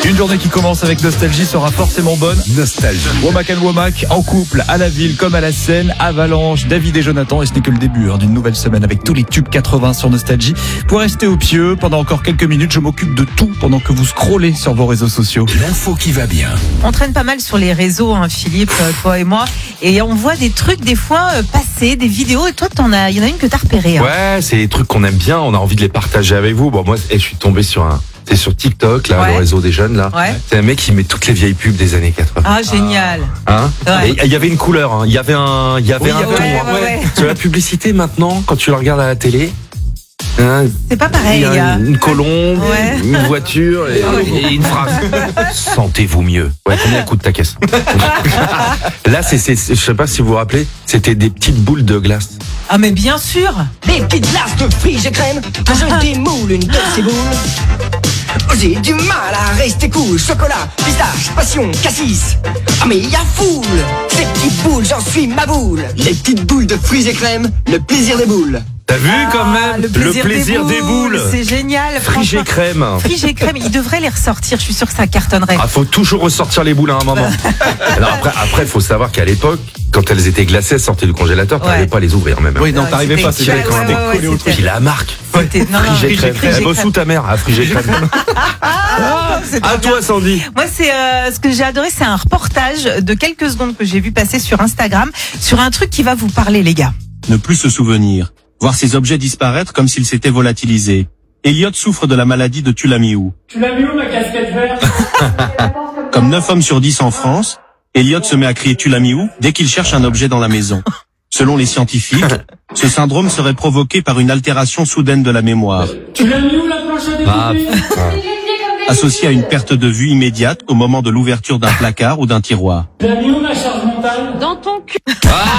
Une journée qui commence avec nostalgie sera forcément bonne. Nostalgie. Womack and Womack en couple, à la ville comme à la scène, Avalanche, David et Jonathan. Et ce n'est que le début d'une nouvelle semaine avec tous les tubes 80 sur Nostalgie. Pour rester au pieu, pendant encore quelques minutes, je m'occupe de tout pendant que vous scrollez sur vos réseaux sociaux. L'info qui va bien. On traîne pas mal sur les réseaux, Philippe, toi et moi, et on voit des trucs des fois passer, des vidéos, et toi il y en a une que t'as repérée. Ouais, c'est des trucs qu'on aime bien, on a envie de les partager avec vous. Bon, moi, je suis tombé c'est sur TikTok, là, Ouais. le réseau des jeunes, là. Ouais. C'est un mec qui met toutes les vieilles pubs des années 80. Ah, génial. Hein? Ouais. Et il y avait une couleur, il y avait un ton. ouais. Sur la publicité, maintenant, quand tu la regardes à la télé, C'est pas il pareil. y a une colombe, Ouais. une voiture et une phrase. Sentez-vous mieux. Ouais, combien coûte ta caisse? Là, je sais pas si vous vous rappelez, c'était des petites boules de glace. Ah, mais bien sûr. Des petites glaces de frige et crème, je démoule une de ces boules. J'ai du mal à rester cool, chocolat, pistache, passion, cassis. Ah mais y a foule, ces petites boules, j'en suis ma boule. Les petites boules de fruits et crème, le plaisir des boules. T'as vu quand même? Le plaisir des boules. C'est génial. Frige et crème. Frige et crème, ils devraient les ressortir, je suis sûre que ça cartonnerait. Ah, faut toujours ressortir les boules à un moment. Alors après, faut savoir qu'à l'époque, quand elles étaient glacées, elles sortaient du congélateur, t'arrivais pas à les ouvrir même. Oui, non, Ouais, t'arrivais pas, c'était c'était hyper- quand ouais, c'était ouais, collé au c'était- truc. Puis la marque. C'était- non, non, Frige et crème. Frige et Elle bosse crème. où ta mère? À Frige et crème. C'est trop À bien. toi, Sandy. Moi, c'est ce que j'ai adoré, c'est un reportage de quelques secondes que j'ai vu passer sur Instagram sur un truc qui va vous parler, les gars. Ne plus se souvenir. Voir ces objets disparaître comme s'ils s'étaient volatilisés. Elliot souffre de la maladie de Tu l'as mis où? Tu l'as mis où ma casquette verte? Comme 9 hommes sur 10 en France, Elliot se met à crier Tu l'as mis où dès qu'il cherche un objet dans la maison. Selon les scientifiques, ce syndrome serait provoqué par une altération soudaine de la mémoire, Tu l'as mis où la planche à découper? associée à une perte de vue immédiate au moment de l'ouverture d'un placard ou d'un tiroir. Tu l'as mis où ma charge mentale? Dans ton cul.